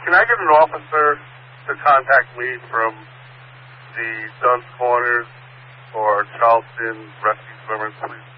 can I get an officer to contact me from the Dunn's Corners or Charleston Rescue Swimmers, please?